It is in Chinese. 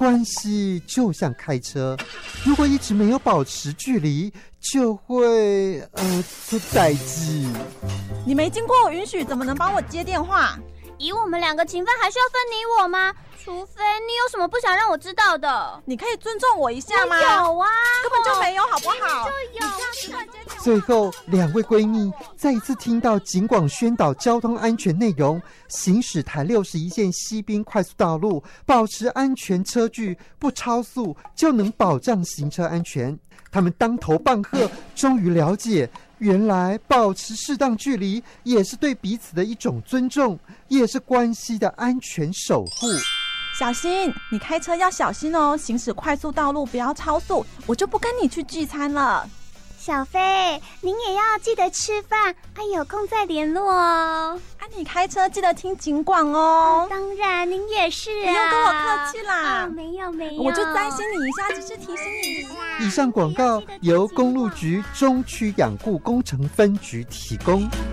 关系就像开车，如果一直没有保持距离，就会出代志。 你没经过我允许，怎么能帮我接电话？ 以我们2个情分，还是要分你我吗？除非你有什么不想让我知道的。 你可以尊重我一下吗？ 有啊， 根本就没有，好不好？ 就有。 最后，2位闺蜜再一次听到警广宣导交通安全内容：行驶台61线西滨快速道路，保持安全车距，不超速就能保障行车安全。他们当头棒喝，终于了解，原来保持适当距离也是对彼此的一种尊重，也是关系的安全守护。 小心，你开车要小心哦，行驶快速道路不要超速，我就不跟你去聚餐了。 小飞，您也要记得吃饭，有空再联络哦。 你开车记得听警广哦。 当然，您也是啊。 不用跟我客气啦。 没有， 我就担心你一下，只是提醒你。 以上广告由公路局中区养护工程分局提供。